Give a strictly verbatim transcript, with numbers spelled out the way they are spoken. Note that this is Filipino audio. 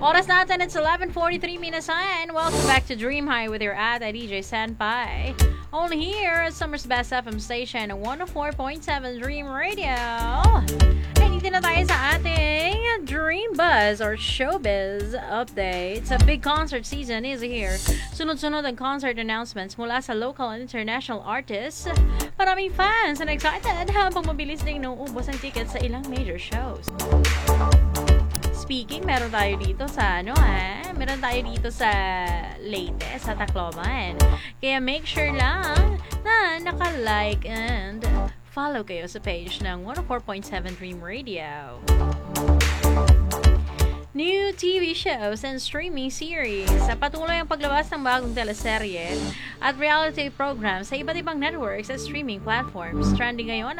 Oras natin, it's eleven forty-three minasan. Welcome back to Dream High with your ad, D J Senpai. Only here at Summer's Best F M Station, one oh four point seven Dream Radio. Ay, dito na tayo sa ating Dream Buzz or Showbiz Update. A big concert season is here. Sunod-sunod ang concert announcements mula sa local and international artists. Maraming fans and excited habang mabilis ding nauubos ang tickets sa ilang major shows. Speaking, meron tayo dito sa ano ha, meron tayo dito sa Leyte, sa Tacloban. Kaya make sure lang na naka-like and follow kayo sa page ng one oh four point seven Dream Radio. New T V shows and streaming series. Sa patuloy ang paglabas ng bagong teleserye at reality programs sa iba't ibang networks at streaming platforms. Trending ngayon